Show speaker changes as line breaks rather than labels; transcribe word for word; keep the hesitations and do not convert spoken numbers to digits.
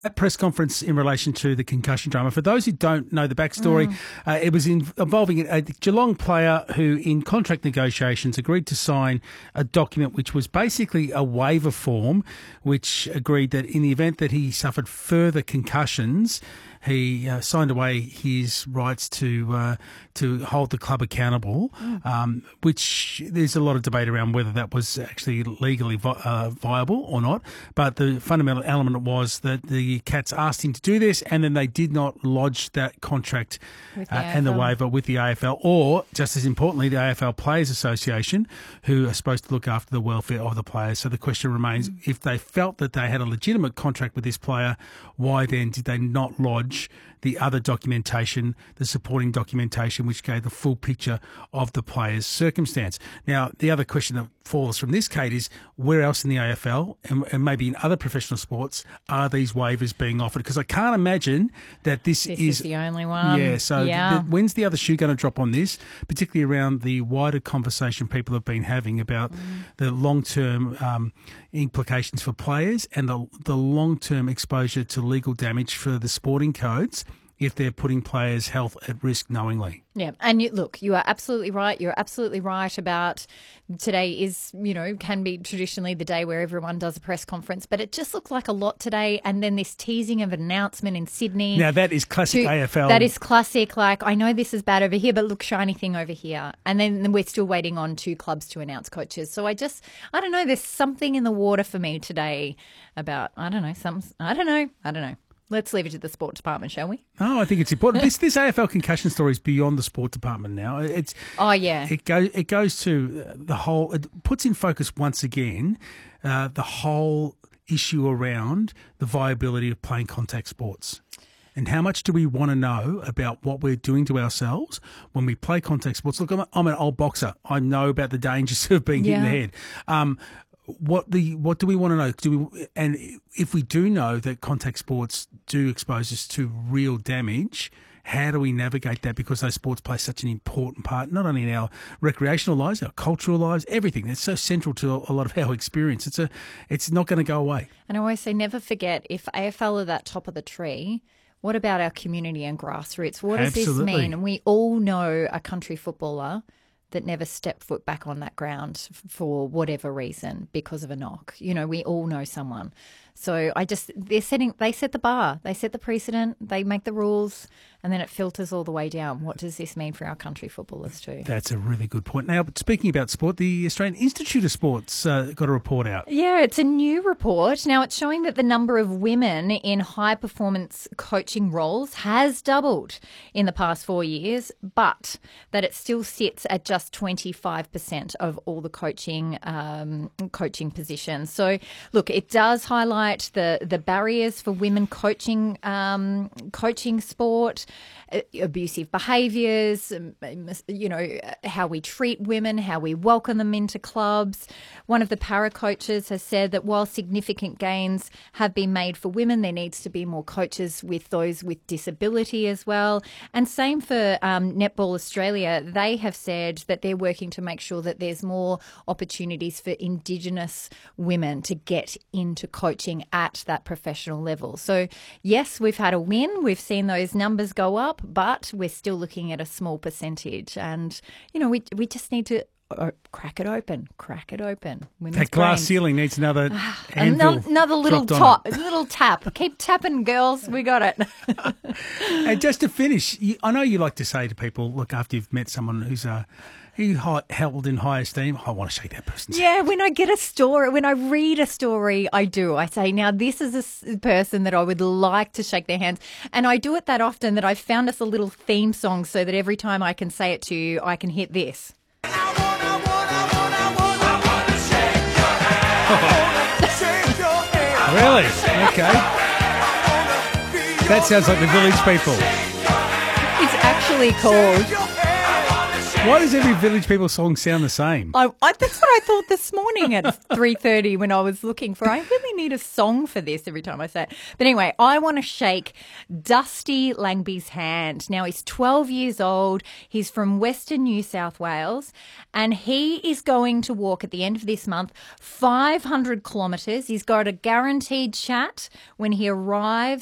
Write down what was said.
a press conference in relation to the concussion drama. For those who don't know the backstory, mm. uh, it was in, involving a Geelong player who, in contract negotiations, agreed to sign a document which was basically a waiver form, which agreed that in the event that he suffered further concussions, he uh, signed away his rights to uh, to hold the club accountable, mm. um, which there's a lot of debate around whether that was actually legally vi- uh, viable or not. But the fundamental element was that the Cats asked him to do this, and then they did not lodge that contract uh, and the waiver with the A F L, or, just as importantly, the A F L Players Association, who are supposed to look after the welfare of the players. So the question remains, mm. if they felt that they had a legitimate contract with this player, why then did they not lodge the other documentation, the supporting documentation, which gave the full picture of the player's circumstance? Now, the other question that follows from this, Kate, is where else in the A F L and, and maybe in other professional sports are these waivers being offered? Because I can't imagine that this,
this
is...
is the only one.
Yeah, so
yeah.
The, when's the other shoe going to drop on this, particularly around the wider conversation people have been having about mm. the long-term um, implications for players and the, the long-term exposure to legal damage for the sporting codes if they're putting players' health at risk knowingly.
Yeah, and you, look, you are absolutely right. You're absolutely right about today is, you know, can be traditionally the day where everyone does a press conference, but it just looks like a lot today. And then this teasing of an announcement in Sydney.
Now, that is classic
to,
A F L.
That is classic. Like, I know this is bad over here, but look, shiny thing over here. And then we're still waiting on two clubs to announce coaches. So I just, I don't know, there's something in the water for me today about, I don't know, some, I don't know, I don't know. Let's leave it to the sport department, shall we?
Oh, I think it's important. This this A F L concussion story is beyond the sport department now. It's
oh yeah.
It goes it goes to the whole. It puts in focus once again uh, the whole issue around the viability of playing contact sports. And how much do we want to know about what we're doing to ourselves when we play contact sports? Look, I'm, a, I'm an old boxer. I know about the dangers of being
yeah.
hit in the head. Um, What the what do we want to know? Do we, and if we do know that contact sports do expose us to real damage, how do we navigate that? Because those sports play such an important part, not only in our recreational lives, our cultural lives, everything. It's so central to a lot of our experience. It's a, it's not going to go away.
And I always say, never forget, if A F L are that top of the tree, what about our community and grassroots? What does
Absolutely.
this mean? And we all know a country footballer that never stepped foot back on that ground for whatever reason because of a knock. You know, we all know someone. So I just, they're setting, they set the bar, they set the precedent, they make the rules, and then it filters all the way down. What does this mean for our country footballers too?
That's a really good point. Now, speaking about sport, the Australian Institute of Sports uh, got a report out.
Yeah, it's a new report. Now, it's showing that the number of women in high-performance coaching roles has doubled in the past four years, but that it still sits at just twenty-five percent of all the coaching um, coaching positions. So, look, it does highlight the the barriers for women coaching um, coaching sport, abusive behaviours, you know, how we treat women, how we welcome them into clubs. One of the para coaches has said that while significant gains have been made for women, there needs to be more coaches with those with disability as well. And same for um, Netball Australia. They have said that they're working to make sure that there's more opportunities for Indigenous women to get into coaching at that professional level. So, yes, we've had a win. We've seen those numbers go up, but we're still looking at a small percentage. And, you know, we we just need to oh, crack it open, crack it open. Women's
that glass
brains.
ceiling needs another
another, another little
top,
little tap. Keep tapping, girls. We got it.
And just to finish, you, I know you like to say to people, look, after you've met someone who's a He held in high esteem. I want to shake that person's hand.
Yeah, when I get a story, when I read a story, I do. I say, now this is a person that I would like to shake their hands. And I do it that often that I've found us a little theme song so that every time I can say it to you, I can hit this. I want, I want, I want, I want, I want to shake your hand.
Shake your hand. Really? Okay. That sounds like the Village People.
It's actually called
Why does every Village People song sound the same?
I, I, that's what I thought this morning at three thirty when I was looking for. I really need a song for this every time I say it. But anyway, I want to shake Dusty Langby's hand. Now, he's twelve years old. He's from Western New South Wales, and he is going to walk at the end of this month five hundred kilometres. He's got a guaranteed chat when he arrives